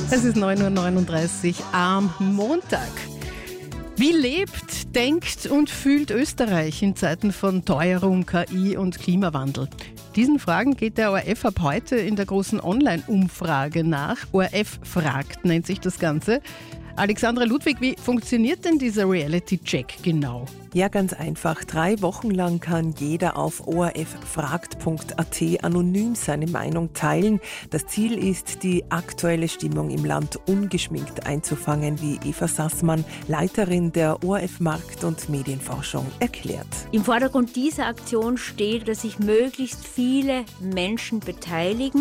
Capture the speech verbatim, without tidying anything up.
Es ist neun Uhr neununddreißig am Montag. Wie lebt, denkt und fühlt Österreich in Zeiten von Teuerung, K I und Klimawandel? Diesen Fragen geht der O R F ab heute in der großen Online-Umfrage nach. O R F fragt, nennt sich das Ganze. Alexandra Ludwig, wie funktioniert denn dieser Reality-Check genau? Ja, ganz einfach. Drei Wochen lang kann jeder auf o r f fragt punkt a t anonym seine Meinung teilen. Das Ziel ist, die aktuelle Stimmung im Land ungeschminkt einzufangen, wie Eva Sassmann, Leiterin der O R F Markt- und Medienforschung, erklärt. Im Vordergrund dieser Aktion steht, dass sich möglichst viele Menschen beteiligen.